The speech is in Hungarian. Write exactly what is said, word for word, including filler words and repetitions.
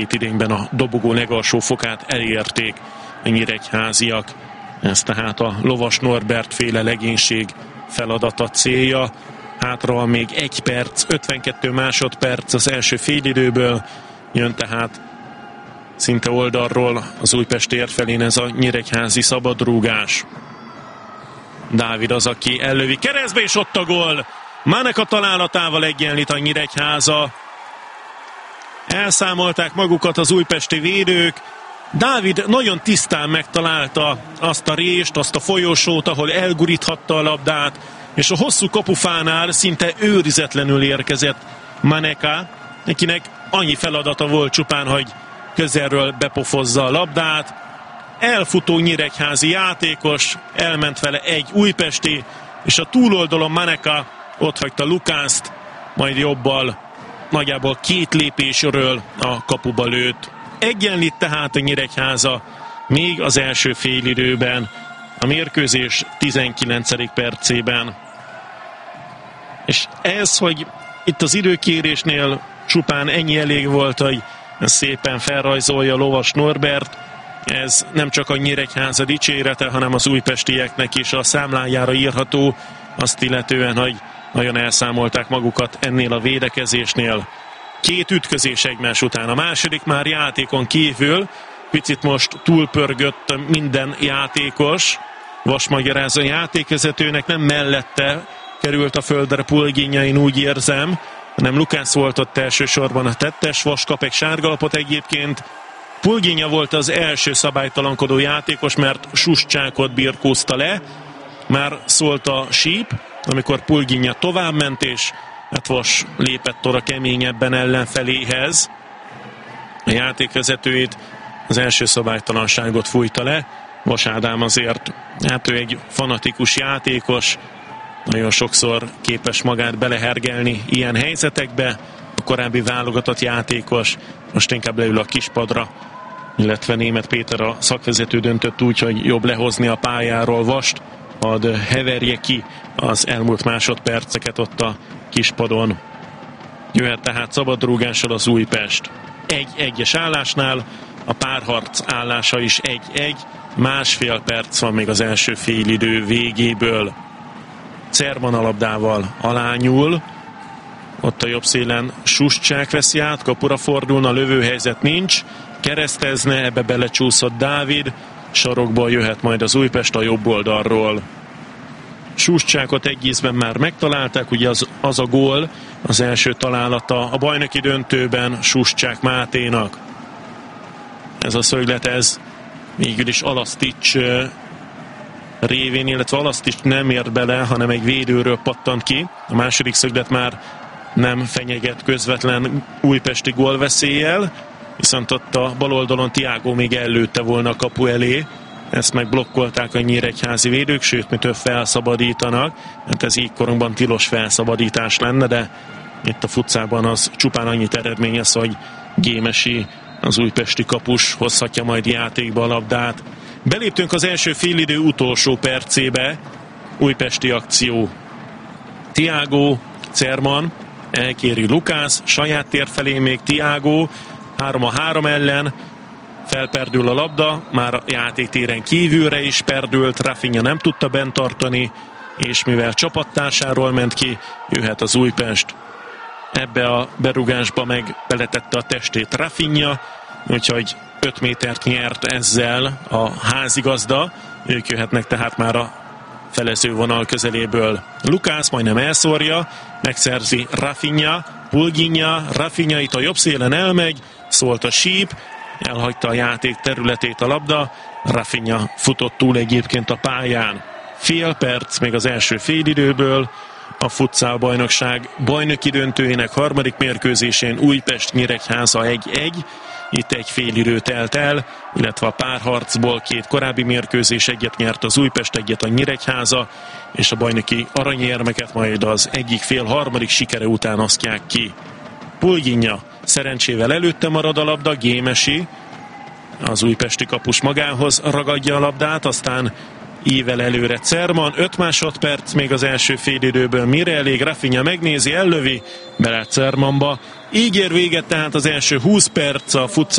Itt idényben a dobogó legalsó fokát elérték a nyíregyháziak. Ez tehát a Lovas Norbert féle legénység feladata, célja. Hátra van még egy perc, ötvenkettő másodperc az első félidőből. Jön tehát szinte oldalról az Újpest tér felén ez a nyíregyházi szabadrúgás. Dávid az, aki ellövi keresztbe, és ott a gól. Maneka találatával egyenlít a Nyíregyháza. Elszámolták magukat az újpesti védők. Dávid nagyon tisztán megtalálta azt a rést, azt a folyosót, ahol elguríthatta a labdát, és a hosszú kapufánál szinte őrizetlenül érkezett Maneka, akinek annyi feladata volt csupán, hogy közelről bepofozza a labdát. Elfutó nyíregyházi játékos, elment vele egy újpesti, és a túloldalon Maneka otthagyta Lukászt, majd jobbal nagyjából két lépésről a kapuba lőtt. Egyenlít tehát a Nyíregyháza még az első félidőben, a mérkőzés tizenkilencedik percében. És ez, hogy itt az időkérésnél csupán ennyi elég volt, hogy szépen felrajzolja Lovas Norbert, ez nem csak a Nyíregyháza dicsérete, hanem az újpestieknek is a számlájára írható, azt illetően, hogy nagyon elszámolták magukat ennél a védekezésnél. Két ütközés egymás után, a második már játékon kívül, picit most túlpörgött minden játékos. Vas magyarázó játékvezetőnek, nem mellette került a földre Pulginja, én úgy érzem, hanem Lukász volt ott elsősorban a tettes. Vas kap egy sárgalapot egyébként. Pulginja volt az első szabálytalankodó játékos, mert Suscsákot birkózta le. Már szólt a síp, amikor Pulginja továbbment, és hát Vas lépett oda keményebben ellenfeléhez. A játékvezetőit az első szabálytalanságot fújta le. Vas Ádám azért, hát ő egy fanatikus játékos, nagyon sokszor képes magát belehergelni ilyen helyzetekbe. A korábbi válogatott játékos most inkább leül a kispadra, illetve Németh Péter a szakvezető döntött úgy, hogy jobb lehozni a pályáról Vast, hadd heverje ki az elmúlt másodperceket ott a kispadon. Jöhet tehát szabadrúgással az Újpest. Egy-egyes állásnál, a párharc állása is egy-egy, másfél perc van még az első félidő végéből. Cerman a labdával alányul, ott a jobb szélen Suscsák veszi át, kapura fordulna, lövőhelyzet nincs, keresztezne, ebbe belecsúszott Dávid, sarokból jöhet majd az Újpest a jobb oldalról. Suscsákot egy ízben már megtalálták, ugye az, az a gól, az első találata a bajnoki döntőben Suscsák Máténak. Ez a szöglet, ez végül is Alasztics révén, illetve Alasztics nem ért bele, hanem egy védőről pattant ki. A második szöglet már nem fenyeget közvetlen újpesti gólveszéllyel, viszont ott a bal oldalon Tiago még ellőtte volna a kapu elé. Ezt megblokkolták a nyíregyházi védők, sőt, mi több felszabadítanak. Hát ez így korunkban tilos felszabadítás lenne, de itt a futszában az csupán annyit eredményez, hogy Gémesi, az újpesti kapus hozhatja majd játékba a labdát. Beléptünk az első félidő utolsó percébe. Újpesti akció. Tiago, Cerman, elkéri Lukász, saját tér felé még Tiago, három a három ellen, felperdül a labda, már a játéktéren kívülre is perdült, Rafinha nem tudta bent tartani, és mivel csapattársáról ment ki, jöhet az Újpest. Ebbe a berugásba meg beletette a testét Rafinha, úgyhogy öt métert nyert ezzel a házigazda, ők jöhetnek tehát már a felezővonal közeléből. Lukász majdnem elszórja, megszerzi Rafinha, Pulginja, Rafinha itt a jobb szélen elmegy, szólt a síp, elhagyta a játék területét a labda, Rafinha futott túl egyébként a pályán. Fél perc még az első félidőből, a futsal bajnokság bajnoki döntőjének harmadik mérkőzésén Újpest-Nyíregyháza egy-egy, itt egy fél idő telt el, illetve a párharcból két korábbi mérkőzés, egyet nyert az Újpest, egyet a Nyíregyháza, és a bajnoki aranyérmeket majd az egyik fél harmadik sikere után osztják ki. Pulginja szerencsével előtte marad a labda, Gémesi, az újpesti kapus magához ragadja a labdát, aztán ível előre Cerman, öt másodperc még az első félidőből, mire elég, Rafinha megnézi, ellövi, bele Cermanba, Így ér véget tehát az első húsz perc a futsal